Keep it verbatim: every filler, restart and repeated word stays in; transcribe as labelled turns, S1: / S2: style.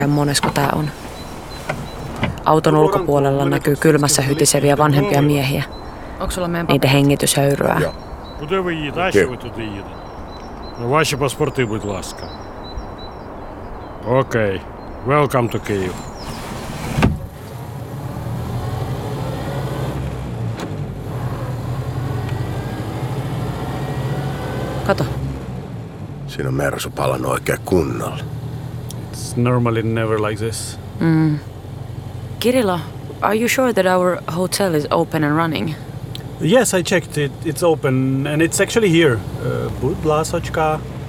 S1: Monesko tää on? Auton ulkopuolella näkyy kylmässä hytiseviä vanhempia miehiä. Onko sulla meidän Niiden hengitys höyryää.
S2: Куда вы едете? А что вы тут едете? Ну, ваши паспорты, будь ласка. Окей. Okay. Welcome to Kyiv.
S1: Kato.
S3: Siinä on Mersu palannut oikein kunnolla.
S2: It's normally never like this.
S1: Mm. Kirilla, are you sure that our hotel is open and running?
S4: Yes, I checked it. It's open and it's actually here. Uh, Budlasochka.